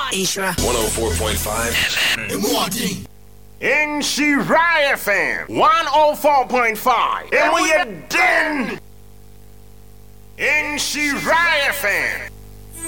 Isra 104.5 FM. In Shirai FM 104.5. And we are done. In Shirai FM